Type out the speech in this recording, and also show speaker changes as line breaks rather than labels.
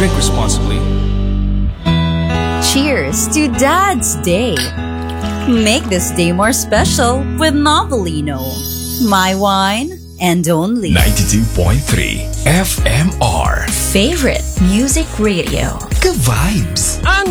Drink responsibly.
Cheers to Dad's Day. Make this day more special with Novelino. My wine and only
92.3 FMR.
favorite music radio.
Ka-vibes.
Ang